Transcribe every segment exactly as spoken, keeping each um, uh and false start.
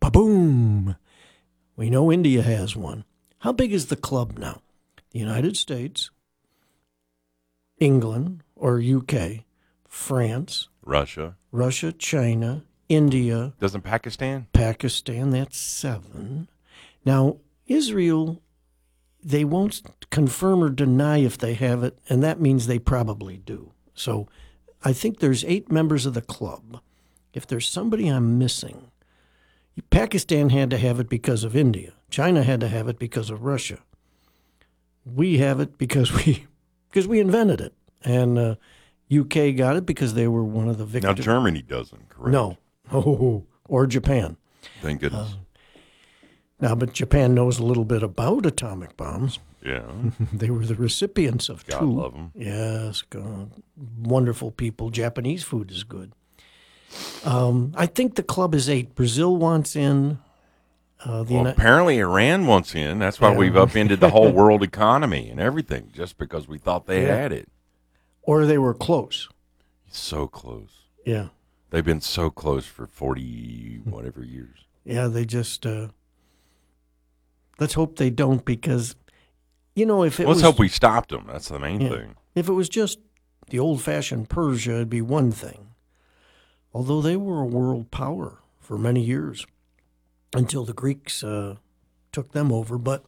Ba-boom! We know India has one. How big is the club now? The United States, England or U K, France, Russia. Russia, China, India. Doesn't Pakistan? Pakistan, that's seven. Now, Israel, they won't confirm or deny if they have it, and that means they probably do. So I think there's eight members of the club. If there's somebody I'm missing, Pakistan had to have it because of India. China had to have it because of Russia. We have it because we because we invented it. And uh, U K got it because they were one of the victors. Now Germany doesn't, correct? No. Oh, or Japan. Thank goodness. Uh, now, but Japan knows a little bit about atomic bombs. Yeah. They were the recipients of God two. love them. Yes, God, wonderful people. Japanese food is good. Um, I think the club is eight. Brazil wants in. Uh, the Well, Uni- apparently Iran wants in. That's why Yeah. we've upended the whole world economy and everything, just because we thought they Yeah. had it. or they were close. So close. Yeah. They've been so close for forty whatever years. Yeah, they just, uh, let's hope they don't because, you know, if it Let's was, hope we stopped them. That's the main Yeah. thing. if it was just the old-fashioned Persia, it'd be one thing. Although they were a world power for many years until the Greeks uh, took them over. But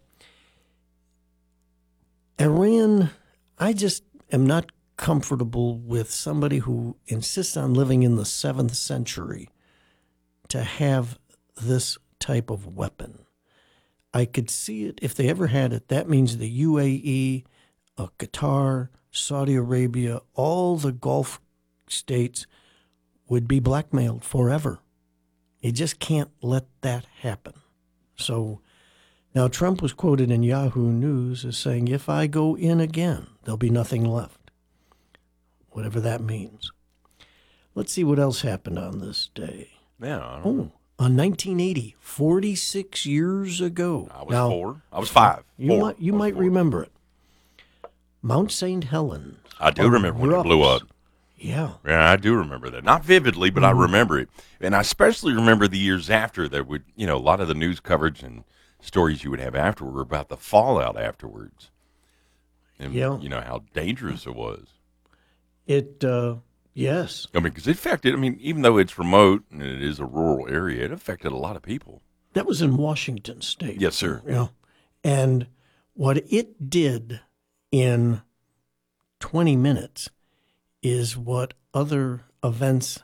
Iran, I just am not comfortable with somebody who insists on living in the seventh century to have this type of weapon. I could see it if they ever had it. That means the U A E, uh, Qatar, Saudi Arabia, all the Gulf states would be blackmailed forever. You just can't let that happen. So now Trump was quoted in Yahoo News as saying, if I go in again, there'll be nothing left, whatever that means. Let's see what else happened on this day. Yeah. I don't know. Oh, on nineteen eighty, forty-six years ago. I was Now, four. I was five. You Four. might, you I was might four. remember it. Mount Saint Helens. I do remember when it blew up. Yeah. Yeah, I do remember that. Not vividly, but Mm-hmm. I remember it. And I especially remember the years after that would, you know, a lot of the news coverage and stories you would have afterward were about the fallout afterwards. And, Yeah. you know, how dangerous it was. It, uh, yes. I mean, because it affected, I mean, even though it's remote and it is a rural area, it affected a lot of people. That was in Washington State. Yes, sir. Yeah. And what it did in twenty minutes is what other events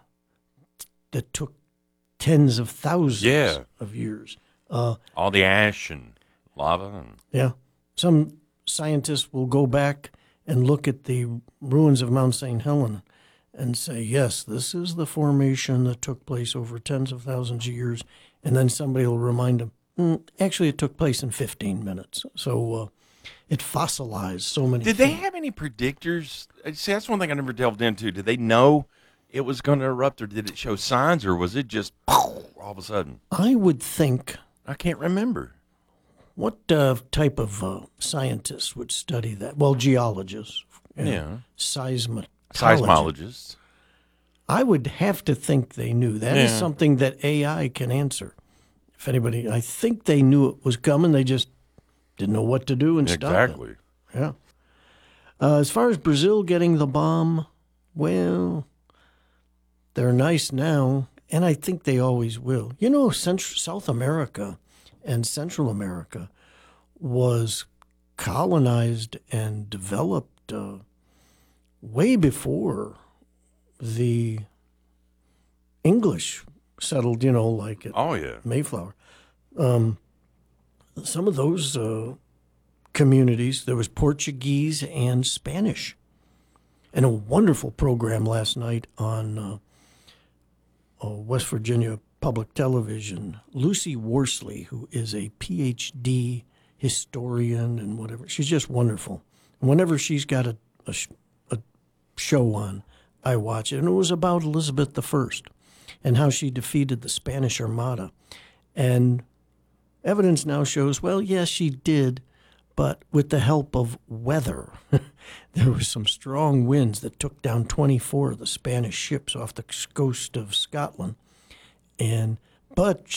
that took tens of thousands Yeah. of years. Uh, All the ash and lava. And, yeah. Some scientists will go back and look at the ruins of Mount Saint Helens and say, yes, this is the formation that took place over tens of thousands of years. And then somebody will remind them, mm, actually, it took place in fifteen minutes. So uh, it fossilized so many did they things. have any predictors? Uh, See, that's one thing I never delved into. Did they know it was going to erupt, or did it show signs, or was it just all of a sudden? I would think, I can't remember. what uh, type of uh, scientists would study that? Well, geologists. you know, Yeah. Seismologists. Seismologists. I would have to think they knew. That is Yeah. something that A I can answer. If anybody, I think they knew it was coming. They just didn't know what to do and stop it. Exactly. Yeah. Uh, as far as Brazil getting the bomb, well, they're nice now, and I think they always will. You know, Central, South America and Central America was colonized and developed uh, way before the English settled, you know, like at Oh, yeah. Mayflower. Um, some of those uh, communities, there was Portuguese and Spanish. And a wonderful program last night on uh, uh, West Virginia Public Television. Lucy Worsley, who is a P H D historian and whatever, she's just wonderful. And whenever she's got a, a, sh- a show on, I watch it. And it was about Elizabeth the First and how she defeated the Spanish Armada. And evidence now shows, well, yes, she did, but with the help of weather. There were some strong winds that took down twenty-four of the Spanish ships off the coast of Scotland. And but